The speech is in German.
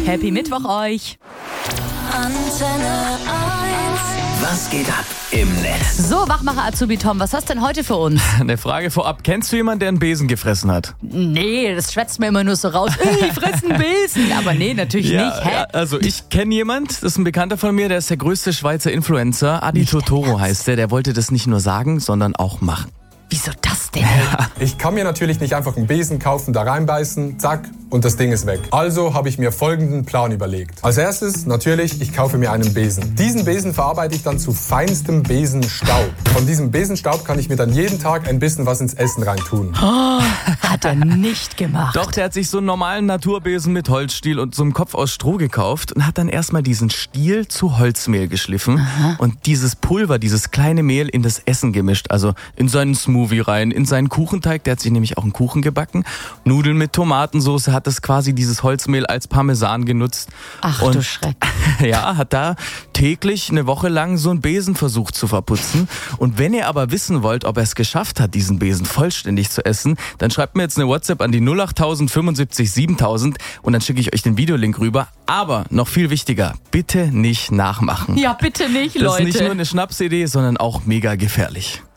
Happy Mittwoch euch. Antenne 1. Was geht ab im Netz? So, Wachmacher Azubi Tom, was hast du denn heute für uns? Eine Frage vorab. Kennst du jemanden, der einen Besen gefressen hat? Nee, das schwätzt mir immer nur so raus. Ich fress einen Besen. Aber nee, natürlich nicht. Hä? Ja, also ich kenne jemanden, das ist ein Bekannter von mir, der ist der größte Schweizer Influencer. Adi Totoro heißt der. Der wollte das nicht nur sagen, sondern auch machen. Wieso das denn? Ich kann mir natürlich nicht einfach einen Besen kaufen, da reinbeißen, zack, und das Ding ist weg. Also habe ich mir folgenden Plan überlegt. Als erstes, natürlich, ich kaufe mir einen Besen. Diesen Besen verarbeite ich dann zu feinstem Besenstaub. Von diesem Besenstaub kann ich mir dann jeden Tag ein bisschen was ins Essen reintun. Oh, hat er nicht gemacht. Doch, der hat sich so einen normalen Naturbesen mit Holzstiel und so einem Kopf aus Stroh gekauft und hat dann erstmal diesen Stiel zu Holzmehl geschliffen und dieses Pulver, dieses kleine Mehl in das Essen gemischt. Also in seinen Smoothie rein, in seinen Kuchenteig. Der hat sich nämlich auch einen Kuchen gebacken. Nudeln mit Tomatensauce, hat das quasi dieses Holzmehl als Parmesan genutzt. Ach und du Schreck. ja, hat da täglich eine Woche lang so einen Besen versucht zu verputzen. Und wenn ihr aber wissen wollt, ob er es geschafft hat, diesen Besen vollständig zu essen, dann schreibt mir jetzt eine WhatsApp an die 08000 75 7000 und dann schicke ich euch den Videolink rüber. Aber noch viel wichtiger, bitte nicht nachmachen. Ja, bitte nicht, Leute. Das ist nicht nur eine Schnapsidee, sondern auch mega gefährlich.